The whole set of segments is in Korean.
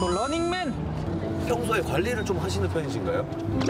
또 러닝맨. 평소에 관리를 좀 하시는 편이신가요?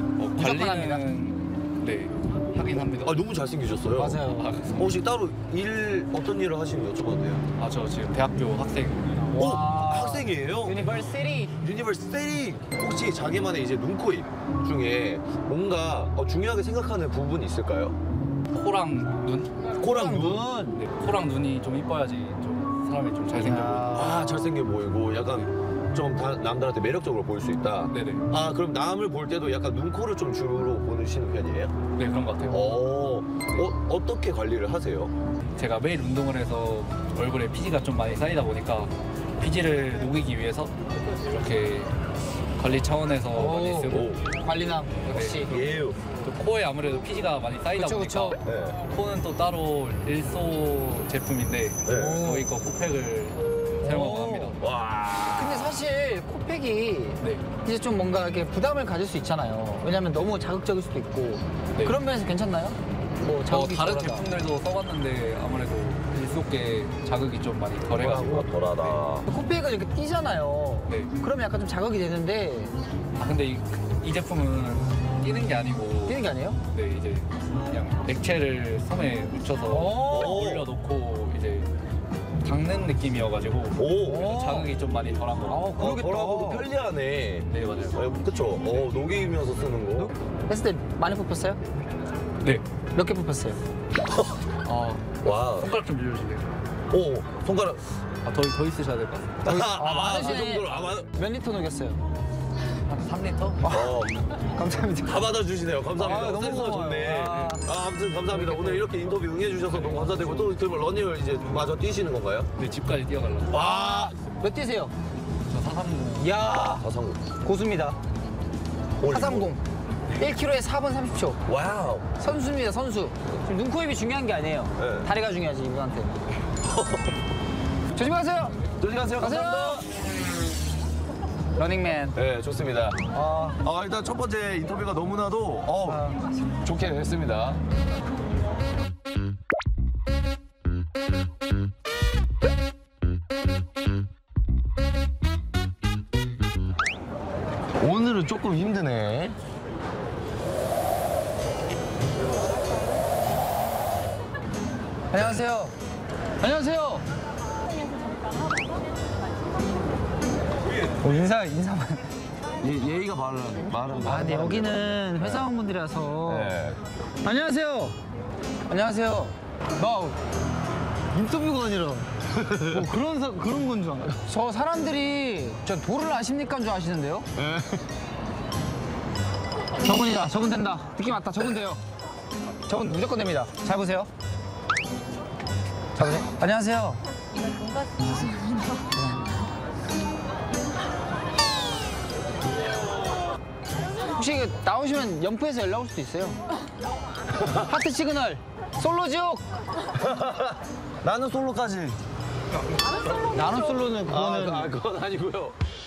관리는 네 하긴 합니다. 아, 너무 잘생기셨어요. 맞아요. 혹시 따로 어떤 일을 하시는 여쭤봐도 돼요? 저 지금 대학교 학생. 오, 학생이에요? 유니버시티. 유니버시티. 혹시 자기만의 이제 눈, 코, 입 중에 뭔가 중요하게 생각하는 부분이 있을까요? 코랑 눈? 코랑 눈? 네, 코랑 눈이 좀 이뻐야지 좀 사람이 좀 잘생겨 보이고. 아, 잘생겨 보이고 약간 좀 남들한테 매력적으로 보일 수 있다. 네네. 아, 그럼 남을 볼 때도 약간 눈, 코를 좀 주로 보시는 편이에요? 네, 그런 것 같아요. 어떻게 관리를 하세요? 제가 매일 운동을 해서 얼굴에 피지가 좀 많이 쌓이다 보니까 피지를 녹이기 위해서 이렇게 관리 차원에서 많이 쓰고. 관리남 역시. 예요. 또 코에 아무래도 피지가 많이 쌓이다 그쵸, 보니까 네. 코는 또 따로 일소 제품인데 네. 저희 거 코팩을 사용하고 합니다. 와. 근데 사실 코팩이 네. 이제 좀 뭔가 이렇게 부담을 가질 수 있잖아요. 왜냐면 너무 자극적일 수도 있고. 네. 그런 면에서 괜찮나요? 뭐 자극이 다른 덜하다. 제품들도 써봤는데 아무래도 일속에 자극이 좀 많이 덜해가지고. 덜하다. 코팩은 이렇게 띄잖아요. 네. 그러면 약간 좀 자극이 되는데 근데 이 제품은 뛰는 게 아니고 뛰는 게 아니에요? 네, 이제 그냥 액체를 손에 묻혀서 올려놓고 이제 닦는 느낌이어가지고 오. 그래서 자극이 좀 많이 덜한 거. 그러겠다. 덜하고 편리하네. 네, 맞아요. 그쵸? 녹이면서 쓰는 거. 했을 때 많이 뽑혔어요? 네. 몇 개 뽑혔어요? 와. 손가락 좀 빌려주실래요? 오, 손가락. 더 있으셔야 될 것 같아요. 많으시네. 그 정도로 몇 리터 녹였어요? 한 3리터? 감사합니다. 다 받아주시네요. 감사합니다. 너무 센스가 고마워요. 좋네. 아무튼 감사합니다. 오늘 이렇게 인터뷰 응해주셔서 너무 감사드리고 또 그러면 러닝을 이제 마저 뛰시는 건가요? 네, 집까지 뛰어가려고. 와. 몇 뛰세요? 저 430. 이야, 가상구. 고수입니다. 430. 1km에 4분 30초. 와우. 선수입니다, 선수. 지금 눈, 코, 입이 중요한 게 아니에요. 네. 다리가 중요하지, 이분한테. 조심하세요. 조심하세요. 가세요. 감사합니다. 러닝맨. 네, 좋습니다. 일단 첫 번째 인터뷰가 너무나도 좋게 됐습니다. 오늘은 조금 힘드네. 안녕하세요. 안녕하세요. 인사만. 예의가 말은. 아, 근데 여기는 회사원분들이라서. 네. 안녕하세요. 안녕하세요. 인터뷰가 아니라. 뭐 그런 건 줄 알아요. 저 사람들이 저 도를 아십니까? 줄 아시는데요? 네. 저분이다. 저분 된다. 느낌 왔다. 저분 돼요. 저분 무조건 됩니다. 잘 보세요. 잘 보세요. 안녕하세요. 혹시 나오시면 연프에서 연락 올 수도 있어요. 하트 시그널. 솔로 지옥. 나는 솔로까지. 나는 솔로는 그거는 그건 아니고요.